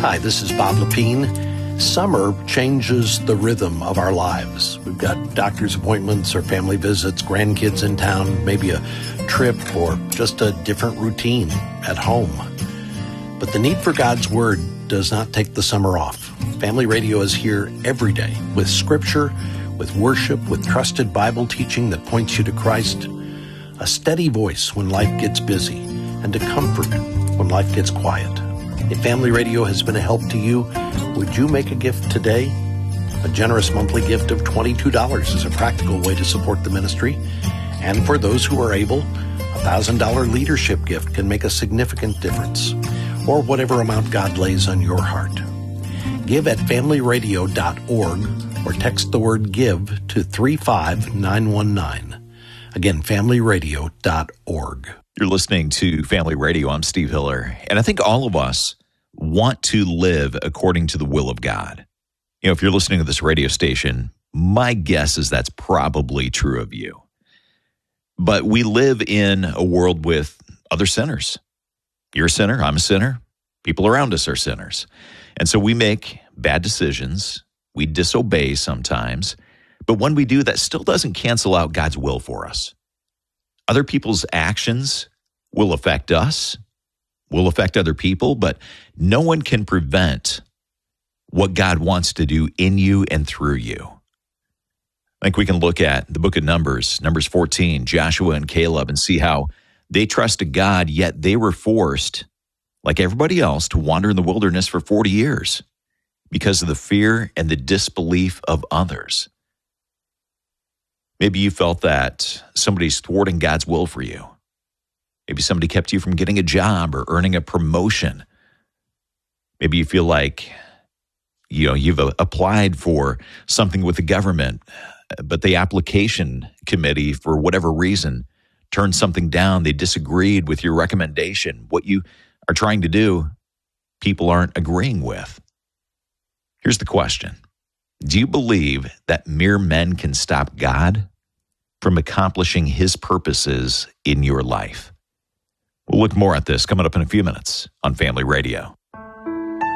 Hi, this is Bob Lepine. Summer changes the rhythm of our lives. We've got doctor's appointments or family visits, grandkids in town, maybe a trip or just a different routine at home. But the need for God's Word does not take the summer off. Family Radio is here every day with scripture, with worship, with trusted Bible teaching that points you to Christ, a steady voice when life gets busy, and a comfort when life gets quiet. If Family Radio has been a help to you, would you make a gift today? A generous monthly gift of $22 is a practical way to support the ministry. And for those who are able, a $1,000 leadership gift can make a significant difference, or whatever amount God lays on your heart. Give at familyradio.org or text the word GIVE to 35919. Again, familyradio.org. You're listening to Family Radio. I'm Steve Hiller, and I think all of us want to live according to the will of God. You know, if you're listening to this radio station, my guess is that's probably true of you. But we live in a world with other sinners. You're a sinner, I'm a sinner, people around us are sinners. And so we make bad decisions, we disobey sometimes, but when we do, that still doesn't cancel out God's will for us. Other people's actions will affect us, will affect other people, but no one can prevent what God wants to do in you and through you. I think we can look at the book of Numbers 14, Joshua and Caleb, and see how they trusted God, yet they were forced, like everybody else, to wander in the wilderness for 40 years because of the fear and the disbelief of others. Maybe you felt that somebody's thwarting God's will for you. Maybe somebody kept you from getting a job or earning a promotion. Maybe you feel like, you've applied for something with the government, but the application committee, for whatever reason, turned something down. They disagreed with your recommendation. What you are trying to do, people aren't agreeing with. Here's the question. Do you believe that mere men can stop God from accomplishing His purposes in your life? We'll look more at this coming up in a few minutes on Family Radio.